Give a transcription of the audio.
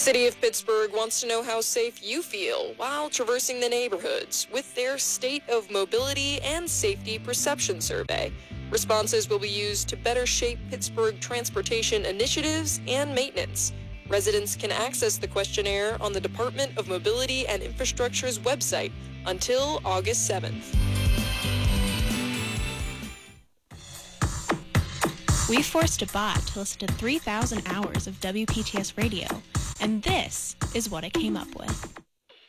City of Pittsburgh wants to know how safe you feel while traversing the neighborhoods with their State of Mobility and Safety Perception Survey. Responses will be used to better shape Pittsburgh transportation initiatives and maintenance. Residents can access the questionnaire on the Department of Mobility and Infrastructure's website until August 7th. We forced a bot to listen to 3,000 hours of WPTS radio, and this is what it came up with.